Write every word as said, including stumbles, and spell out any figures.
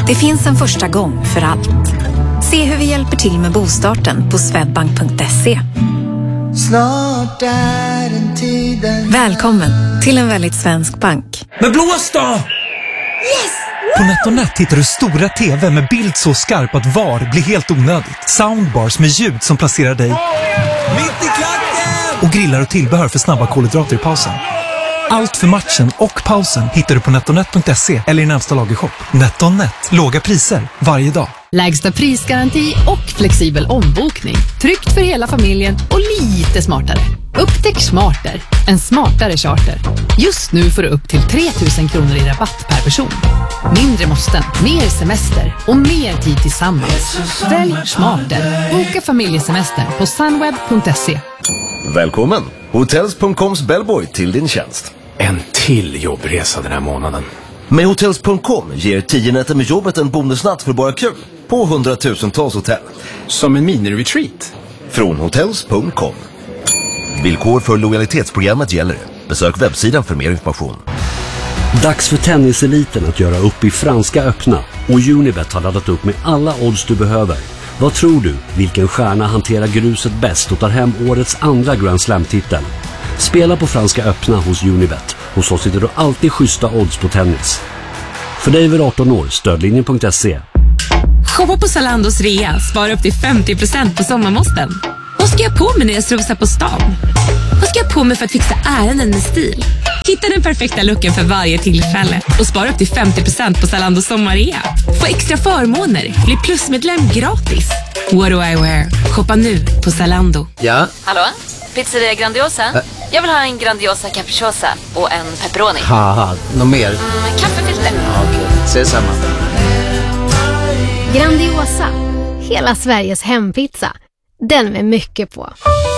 Det finns en första gång för allt. Se hur vi hjälper till med bostarten på swedbank punkt se. Snart är den tiden. Välkommen till en väldigt svensk bank. Men blås då! Yes! På NetOnNet hittar du stora tv med bild så skarp att var blir helt onödigt. Soundbars med ljud som placerar dig mitt i klacken! Och grillar och tillbehör för snabba kolhydrater i pausen. Allt för matchen och pausen hittar du på net o net punkt se eller i närmsta lagershop. NetOnNet. Låga priser varje dag. Lägsta prisgaranti och flexibel ombokning. Tryggt för hela familjen och lite smartare. Upptäck Smarter. En smartare charter. Just nu får du upp till tre tusen kronor i rabatt per person. Mindre måsten, mer semester och mer tid tillsammans. Välj Smarter. Boka familjesemester på sunweb punkt se. Välkommen! Hotels punkt coms bellboy till din tjänst. En till jobbresa den här månaden. Med Hotels punkt com ger tio nätter med jobbet en bonusnatt för bara kul på hundratusentals hotell. Som en mini-retreat. Från Hotels punkt com. Villkor för lojalitetsprogrammet gäller. Besök webbsidan för mer information. Dags för tenniseliten att göra upp i Franska öppna. Och Unibet har laddat upp med alla odds du behöver. Vad tror du? Vilken stjärna hanterar gruset bäst och tar hem årets andra Grand Slam-titel? Spela på Franska öppna hos Unibet. Hos oss sitter du alltid schyssta odds på tennis. För dig över arton år, stödlinjen punkt se. Shoppa på Zalandos rea, spara upp till femtio procent på sommarmåsten. Vad ska jag på mig när jag strosar på stan? Vad ska jag på mig för att fixa ärenden med stil? Hitta den perfekta looken för varje tillfälle och spara upp till femtio procent på Zalandos sommarrea. Få extra förmåner, bli plusmedlem gratis. What do I wear? Shoppa nu på Zalando. Ja? Hallå? Pizzeria Grandiosa? Ä jag vill ha en Grandiosa capriciosa och en pepperoni. Haha, något mer? Mm, kaffefilter. Ja, okej, okay. Ses samma. Grandiosa, hela Sveriges hempizza. Den med mycket på.